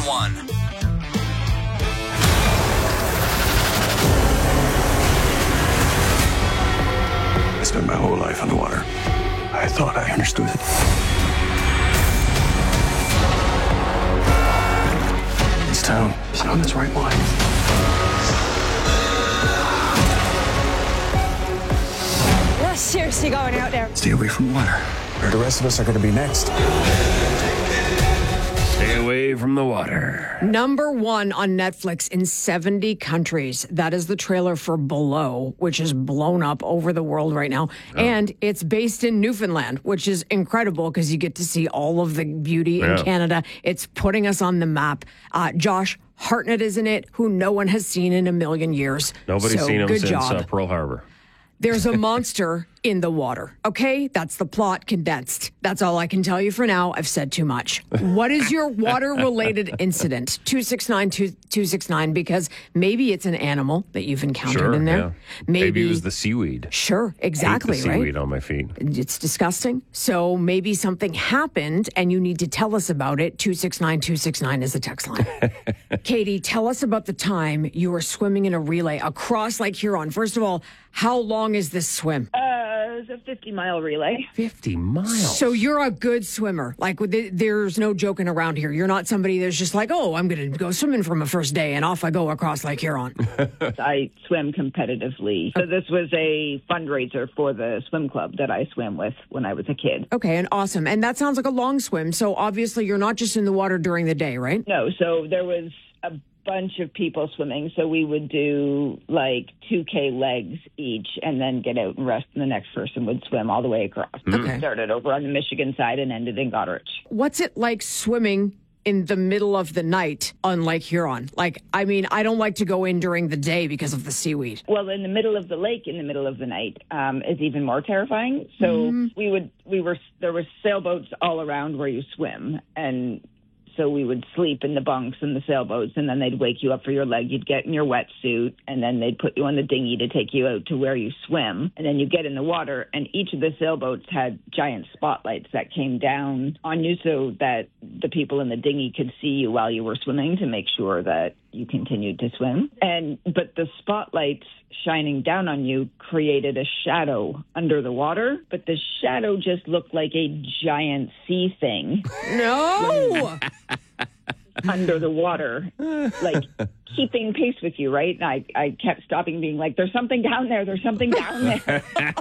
one. I spent my whole life underwater. I thought I understood it. This town is not on its right mind. You're seriously going out there? Stay away from water, or the rest of us are going to be next. Stay away from the water. Number 1 on Netflix in 70 countries. That is the trailer for Below, which is blown up over the world right now. Oh. And it's based in Newfoundland, which is incredible because you get to see all of the beauty in Canada. It's putting us on the map. Josh Hartnett is in it, who no one has seen in a million years. Nobody's seen him since Pearl Harbor. There's a monster in the water. Okay, that's the plot condensed. That's all I can tell you for now. I've said too much. What is your water-related incident? 269-269, because maybe it's an animal that you've encountered in there. Yeah. Maybe it was the seaweed. Sure, exactly, I hate the seaweed on my feet. It's disgusting. So maybe something happened and you need to tell us about it. 269-269 is the text line. Katie, tell us about the time you were swimming in a relay across Lake Huron. First of all, how long is this swim? It was a 50-mile relay. 50 miles? So you're a good swimmer. Like, there's no joking around here. You're not somebody that's just like, oh, I'm going to go swimming from a first day and off I go across Lake Huron. I swim competitively. So this was a fundraiser for the swim club that I swam with when I was a kid. Okay, and awesome. And that sounds like a long swim. So obviously you're not just in the water during the day, right? No, so there was a bunch of people swimming, so we would do like 2K legs each and then get out and rest, and the next person would swim all the way across. Okay. Started over on the Michigan side and ended in Goderich. What's it like swimming in the middle of the night on Lake Huron? Like, I mean, I don't like to go in during the day because of the seaweed. Well, in the middle of the lake, in the middle of the night, is even more terrifying. So there were sailboats all around where you swim, and so we would sleep in the bunks in the sailboats, and then they'd wake you up for your leg. You'd get in your wetsuit, and then they'd put you on the dinghy to take you out to where you swim. And then you get in the water, and each of the sailboats had giant spotlights that came down on you so that the people in the dinghy could see you while you were swimming to make sure that you continued to swim. But the spotlights shining down on you created a shadow under the water, but the shadow just looked like a giant sea thing. No! Under the water, like keeping pace with you, right? And I kept stopping, being like, there's something down there, there's something down there.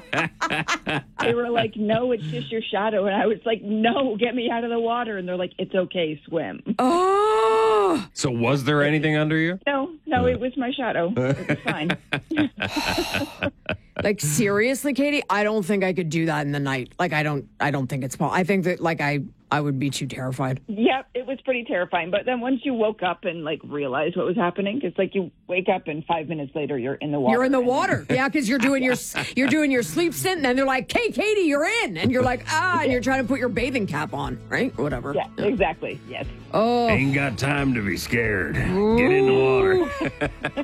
They were like, no, it's just your shadow. And I was like, no, get me out of the water. And they're like, it's okay, swim. Oh! So was there anything under you? No, it was my shadow. It was fine. Like, seriously, Katie, I don't think I could do that in the night. Like, I don't think it's possible. I think that, like, I would be too terrified. Yep, it was pretty terrifying. But then once you woke up and, like, realized what was happening, it's like you wake up and 5 minutes later you're in the water. You're in the water. Yeah, because you're doing your sleep stint, and then they're like, hey, Katie, you're in. And you're like, and you're trying to put your bathing cap on, right? Or whatever. Yeah, exactly. Yes. Oh. Ain't got time to be scared. Get in the water.